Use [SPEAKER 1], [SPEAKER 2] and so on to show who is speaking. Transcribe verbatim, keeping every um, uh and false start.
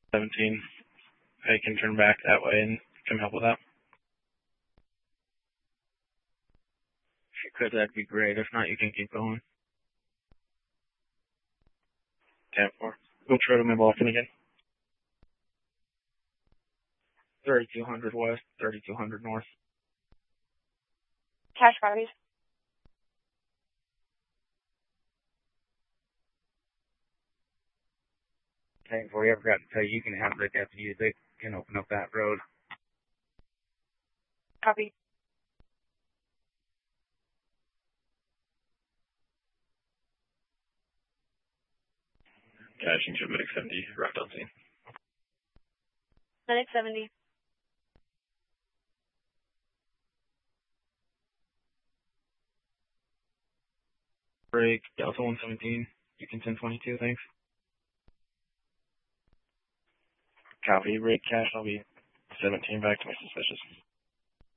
[SPEAKER 1] seventeen. I can turn back that way and come help with that.
[SPEAKER 2] If you could, that'd be great. If not, you can keep going.
[SPEAKER 1] ten four. Which road am I blocking again?
[SPEAKER 2] thirty-two hundred west, thirty-two hundred north.
[SPEAKER 3] Cash copies.
[SPEAKER 2] Okay, before you ever got to tell you, you can have the deputies. They can open up that road.
[SPEAKER 3] Copy.
[SPEAKER 1] Cashing to Medic seventy, route on scene.
[SPEAKER 3] Medic seventy.
[SPEAKER 1] Break, Delta one seventeen, you can ten twenty-two, thanks. Copy, break, cash, I'll be seventeen back to my suspicious.